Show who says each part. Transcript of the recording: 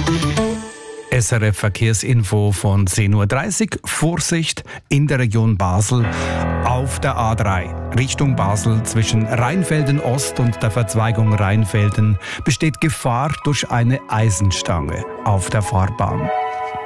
Speaker 1: SRF Verkehrsinfo von 10.30 Uhr. Vorsicht in der Region Basel auf der A3. Richtung Basel zwischen Rheinfelden Ost und der Verzweigung Rheinfelden besteht Gefahr durch eine Eisenstange auf der Fahrbahn.